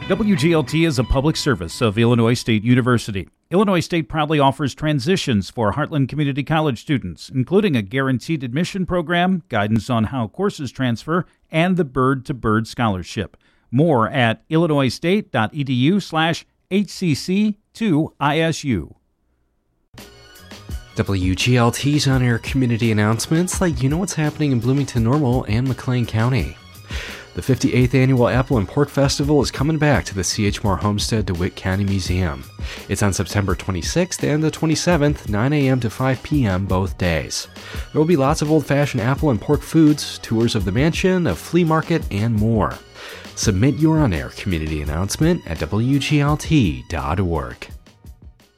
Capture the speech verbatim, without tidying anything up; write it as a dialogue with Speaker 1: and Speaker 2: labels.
Speaker 1: W G L T is a public service of Illinois State University. Illinois State proudly offers transitions for Heartland Community College students, including a guaranteed admission program, guidance on how courses transfer, and the Bird to Bird Scholarship. More at illinoisstate.edu slash HCC2ISU.
Speaker 2: W G L T's on-air community announcements let you know what's happening in Bloomington Normal and McLean County. The fifty-eighth Annual Apple and Pork Festival is coming back to the C H Moore Homestead DeWitt County Museum. It's on September twenty-sixth and the twenty-seventh, nine a.m. to five p.m. both days. There will be lots of old-fashioned apple and pork foods, tours of the mansion, a flea market, and more. Submit your on-air community announcement at W G L T dot org.